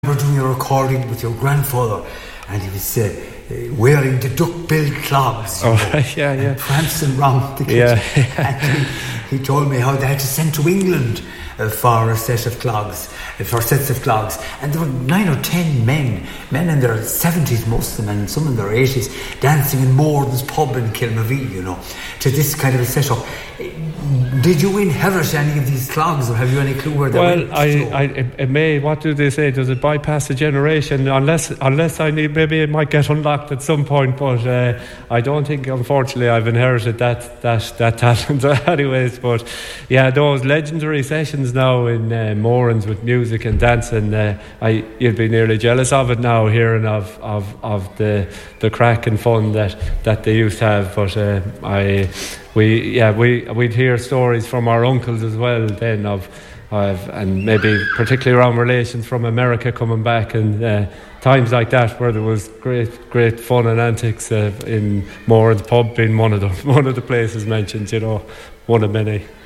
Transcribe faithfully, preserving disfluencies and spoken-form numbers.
were doing a recording with your grandfather, and he was uh, uh, wearing the duck-billed clogs, oh, know, yeah, yeah, and prancing round the kitchen. Yeah. And he, he told me how they had to send to England uh, for a set of clogs, uh, for sets of clogs, and there were nine or ten men, men in their seventies, most of them, and some in their eighties, dancing in Moran's pub in Kilmavie, you know, to this kind of a setup. Did you inherit any of these clogs, or have you any clue where they well, went? Well, I, I, it may. What do they say? Does it bypass a generation? Unless, unless I need, maybe it might get unlocked at some point. But uh, I don't think, unfortunately, I've inherited that that that talent, anyways. But yeah, those legendary sessions now in uh, Moran's with music and dancing, uh, I you'd be nearly jealous of it now, hearing of of, of the the crack and fun that, that they used to have. But uh, I. We yeah we we'd hear stories from our uncles as well then of, of and maybe particularly around relations from America coming back, and uh, times like that where there was great great fun and antics uh, in Moran's pub being one of the one of the places mentioned, you know, one of many.